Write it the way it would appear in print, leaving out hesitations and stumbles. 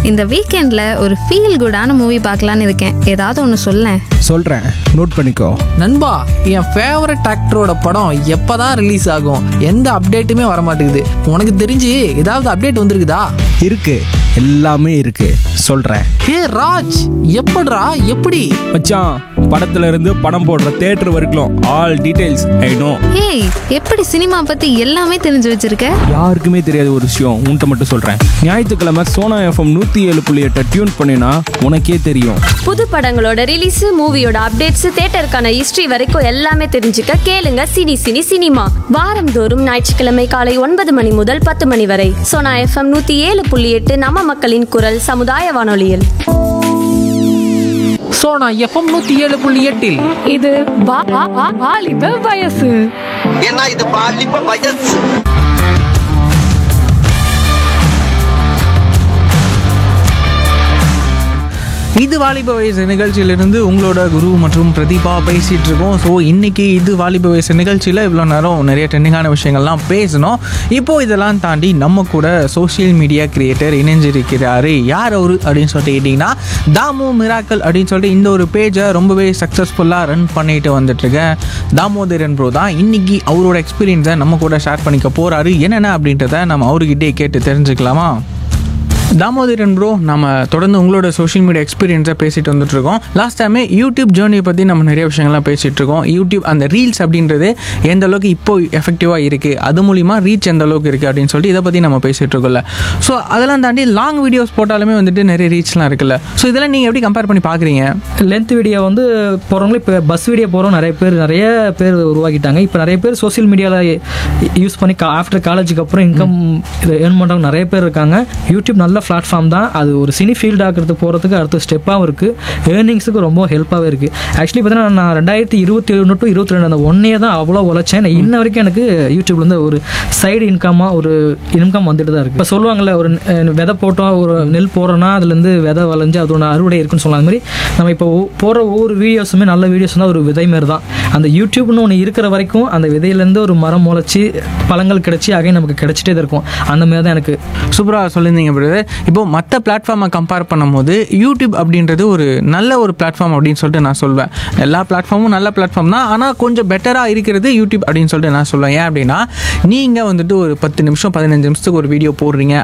இந்த வீக்கெண்டில் ஒரு ஃபீல் குடான மூவி பார்க்கலான்னு இருக்கேன். ஏதாவது ஒன்று சொல்லேன். சொல்கிறேன், நோட் பண்ணிக்கோ. நண்பா, என் ஃபேவரட் ஆக்டரோட படம் எப்பதான் ரிலீஸ் ஆகும்? எந்த அப்டேட்டுமே வர மாட்டேங்குது. உனக்கு தெரிஞ்சு ஏதாவது அப்டேட் வந்திருக்குதா? இருக்கு, எல்லாமே இருக்கு, சொல்கிறேன். ஹே ராஜ், எப்படிடா எப்படி? மச்சான், படத்துல இருந்து படம் போடுற தியேட்டர் வரைக்கும் ஆல் டீடைல்ஸ் ஐ நோ. ஏய், எப்படி சினிமா பற்றி எல்லாமே தெரிஞ்சு வச்சிருக்க? யாருக்குமே தெரியாத ஒரு விஷயம் உன்கிட்ட மட்டும் சொல்கிறேன். ஞாயிற்றுக்கிழமை சோனா எஃப்எம் 107.8 டியூன் பண்ணினா உனக்கே தெரியும். புது படங்களோட ரிலீஸ், மூவியோட அப்டேட்ஸ், தியேட்டருக்கான ஹிஸ்டரி வரைக்கும் எல்லாமே தெரிஞ்சுக்க கேளுங்க சினி சினி சினிமா. வாரந்தோறும் ஞாயிற்றுக்கிழமை காலை 9 மணி முதல் 10 மணி வரை சோனா எஃப்எம் 107.8 நம்ம மக்களின் குரல் சமுதாய வானொலியில். சோனா எஃப்எம் 107.8 இது வாலிப வயசு. ஏன்னா இது பாலிப்ப வயசு. இது வாலிப வயசு நிகழ்ச்சியிலிருந்து உங்களோட குரு மற்றும் பிரதீபா பேசிகிட்டு இருக்கோம். ஸோ இன்றைக்கி இது வாலிப வயசு நிகழ்ச்சியில் இவ்வளோ நேரம் நிறைய ட்ரெண்டிங்கான விஷயங்கள்லாம் பேசணும். இப்போது இதெல்லாம் தாண்டி நம்ம கூட சோஷியல் மீடியா கிரியேட்டர் இணைஞ்சிருக்கிறாரு. யார் அவரு அப்படின்னு சொல்லிட்டு கேட்டிங்கன்னா, தாமு மிராக்கல் அப்படின்னு சொல்லிட்டு இந்த ஒரு பேஜை ரொம்பவே சக்ஸஸ்ஃபுல்லாக ரன் பண்ணிட்டு வந்துட்டுருக்கேன் தாமோதரன் ப்ரோ தான் இன்றைக்கி அவரோட எக்ஸ்பீரியன்ஸை நம்ம கூட ஷேர் பண்ணிக்க போகிறாரு. என்னென்ன அப்படின்றத நம்ம அவர்கிட்டே கேட்டு தெரிஞ்சுக்கலாமா? தாமோதரன் ப்ரோ, நம்ம தொடர்ந்து உங்களோட சோஷியல் மீடியா எக்ஸ்பீரியன்ஸை பேசிட்டு வந்துட்டுருக்கோம். லாஸ்ட் டைமே யூடியூப் ஜேர்னியை பற்றி நம்ம நிறைய விஷயங்கள்லாம் பேசிகிட்டு இருக்கோம். யூடியூப் அந்த ரீல்ஸ் அப்படின்றது எந்த அளவுக்கு இப்போ எஃபெக்டிவாக இருக்குது, அது மூலிமா ரீச் எந்த அளவுக்கு இருக்குது அப்படின்னு சொல்லிட்டு இதை பற்றி நம்ம பேசிகிட்டு இருக்கோம்ல. ஸோ அதெல்லாம் தாண்டி லாங் வீடியோஸ் போட்டாலுமே வந்துட்டு நிறைய ரீச்லாம் இருக்குல்ல. ஸோ இதெல்லாம் நீங்கள் எப்படி கம்பேர் பண்ணி பார்க்குறீங்க? லென்த் வீடியோ வந்து போகிறவங்களே இப்போ பஸ் வீடியோ போகிறோம் நிறைய பேர் உருவாக்கிட்டாங்க. இப்போ நிறைய பேர் சோஷியல் மீடியாவில் யூஸ் பண்ணி ஆஃப்டர் காலேஜுக்கு அப்புறம் இன்கம் ஏர்ன் பண்ணுறவங்க நிறைய பேர் இருக்காங்க. யூடியூப் நல்ல பிளாட்ஃபார்ம் தான். அது ஒரு சினி ஃபீல்ட் ஆகிறதுக்கு போகிறதுக்கு அடுத்த ஸ்டெப்பாகவும் இருக்குது. ஏர்னிங்ஸுக்கு ரொம்ப ஹெல்ப்பாகவே இருக்குது. ஆக்சுவலி பார்த்தீங்கன்னா நான் 2021 to 2022 அந்த 1 year தான் அவ்வளோ உழைச்சேன். இன்ன வரைக்கும் எனக்கு யூடியூப்லேருந்து ஒரு சைடு இன்கமாக ஒரு இன்கம் வந்துட்டு தான் இருக்குது. இப்போ சொல்லுவாங்கள்ல, ஒரு விதை போட்டோம், ஒரு நெல் போடுறோன்னா அதுலேருந்து விதை வளைஞ்சு அதோட அறுவடை இருக்குன்னு சொல்லலாம். அது மாதிரி நம்ம இப்போ போகிற ஒவ்வொரு வீடியோஸுமே நல்ல வீடியோஸ் தான் ஒரு விதை மாரி தான். அந்த யூடியூப்னு ஒன்று இருக்கிற வரைக்கும் அந்த விதையிலேருந்து ஒரு மரம் முளைச்சி பழங்கள் கிடச்சி ஆகவே நமக்கு கிடச்சிட்டே தான் இருக்கும். அந்த மாதிரி தான் எனக்கு. சூப்பராக சொல்லியிருந்தீங்க பிரதர். இப்போது மற்ற பிளாட்ஃபார்மை கம்பேர் பண்ணும்போது யூடியூப் அப்படின்றது ஒரு நல்ல ஒரு பிளாட்ஃபார்ம் அப்படின்னு சொல்லிட்டு நான் சொல்வேன். எல்லா பிளாட்ஃபார்மும் நல்ல பிளாட்ஃபார்ம் தான், ஆனால் கொஞ்சம் பெட்டராக இருக்கிறது யூடியூப் அப்படின்னு சொல்லிட்டு நான் சொல்லுவேன். ஏன் அப்படின்னா, நீங்கள் வந்துட்டு ஒரு 10 நிமிஷம் 15 நிமிஷத்துக்கு ஒரு வீடியோ போடுறீங்க